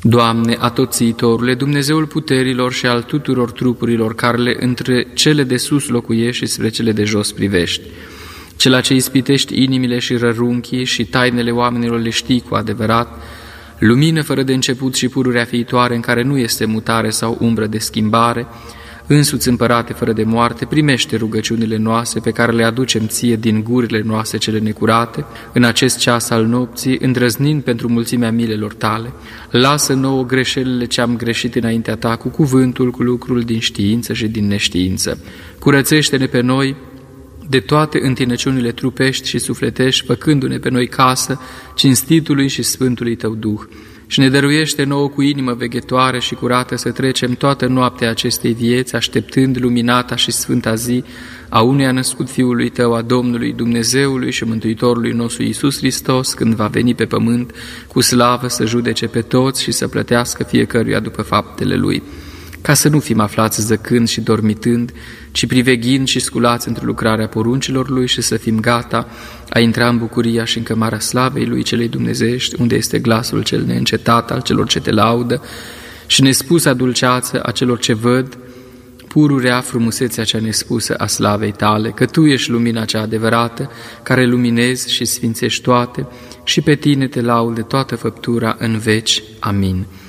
Doamne, Atotțiitorule, Dumnezeul puterilor și al tuturor trupurilor, care între cele de sus locuiești și spre cele de jos privești, cela ce ispitești inimile și rărunchii și tainele oamenilor le știi cu adevărat, lumină fără de început și pururea fiitoare în care nu este mutare sau umbră de schimbare, însuți împărate fără de moarte, primește rugăciunile noastre pe care le aducem ție din gurile noastre cele necurate, în acest ceas al nopții, îndrăznind pentru mulțimea milelor tale. Lasă nouă greșelile ce am greșit înaintea ta, cu cuvântul, cu lucrul, din știință și din neștiință. Curățește-ne pe noi de toate întinăciunile trupești și sufletești, făcându-ne pe noi casă cinstitului și sfântului tău Duh. Și ne dăruiește nouă cu inimă veghetoare și curată să trecem toată noaptea acestei vieți, așteptând luminata și sfânta zi a unuia născut Fiului Tău, a Domnului Dumnezeului și Mântuitorului nostru Iisus Hristos, când va veni pe pământ cu slavă să judece pe toți și să plătească fiecăruia după faptele Lui. Ca să nu fim aflați zăcând și dormitând, ci priveghind și sculați într lucrarea poruncilor Lui și să fim gata a intra în bucuria și în cămara slavei Lui celei dumnezeiești, unde este glasul cel neîncetat al celor ce te laudă și nespusa dulceață a celor ce văd, pururea frumusețea cea nespusă a slavei Tale, că Tu ești lumina cea adevărată, care luminezi și sfințești toate, și pe Tine te laud de toată făptura în veci. Amin.